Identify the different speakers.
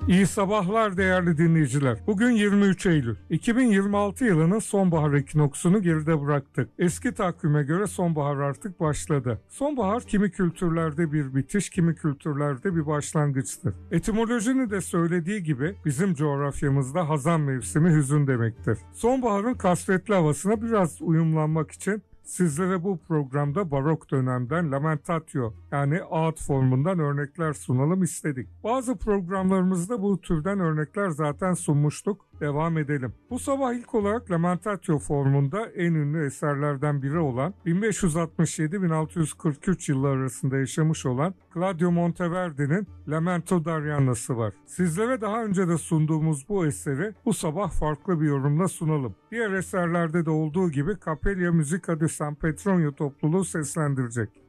Speaker 1: İyi sabahlar değerli dinleyiciler. Bugün 23 Eylül. 2026 yılının sonbahar ekinoksunu geride bıraktık. Eski takvime göre sonbahar artık başladı. Sonbahar kimi kültürlerde bir bitiş, kimi kültürlerde bir başlangıçtır. Etimolojinin de söylediği gibi bizim coğrafyamızda hazan mevsimi hüzün demektir. Sonbaharın kasvetli havasına biraz uyumlanmak için sizlere bu programda barok dönemden lamentatio yani ağıt formundan örnekler sunalım istedik. Bazı programlarımızda bu türden örnekler zaten sunmuştuk. Devam edelim. Bu sabah ilk olarak lamentatio formunda en ünlü eserlerden biri olan 1567-1643 yılları arasında yaşamış olan Claudio Monteverdi'nin Lamento d'Arianna'sı var. Sizlere daha önce de sunduğumuz bu eseri bu sabah farklı bir yorumla sunalım. Diğer eserlerde de olduğu gibi Capella Musica di San Petronio topluluğu seslendirecek.